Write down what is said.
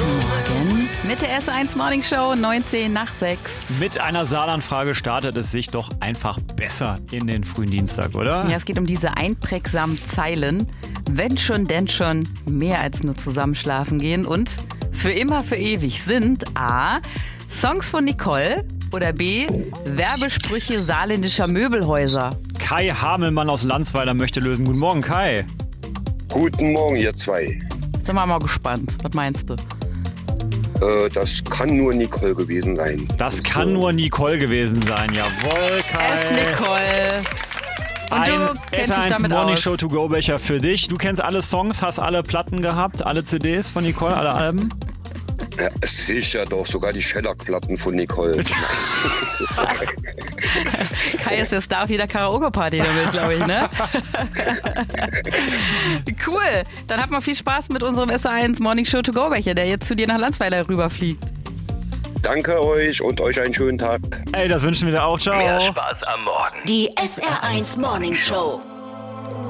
Guten Morgen mit der S1 Morning Show, 19 nach 6. Mit einer Saarland-Frage startet es sich doch einfach besser in den frühen Dienstag, oder? Ja, es geht um diese einprägsamen Zeilen. Wenn schon, denn schon, mehr als nur zusammenschlafen gehen. Und für immer, für ewig sind A. Songs von Nicole oder B. Werbesprüche saarländischer Möbelhäuser. Kai Hamelmann aus Landsweiler möchte lösen. Guten Morgen, Kai. Guten Morgen, ihr zwei. Sind wir mal gespannt. Was meinst du? Das kann nur Nicole gewesen sein. Das kann nur Nicole gewesen sein. Jawohl, Kai. Es Nicole. Und du Ein kennst dich S1 damit Morning aus. Show To Go Becher für dich. Du kennst alle Songs, hast alle Platten gehabt, alle CDs von Nicole, alle Alben. Ja, sicher doch, sogar die Shellac-Platten von Nicole. Kai ist der Star auf jeder Karaoke-Party damit, glaube ich, ne? Cool. Dann habt mal viel Spaß mit unserem S1 Morning Show To Go Becher, der jetzt zu dir nach Landsweiler rüberfliegt. Danke euch und euch einen schönen Tag. Ey, das wünschen wir dir auch. Ciao. Mehr Spaß am Morgen. Die SR1 Morning Show.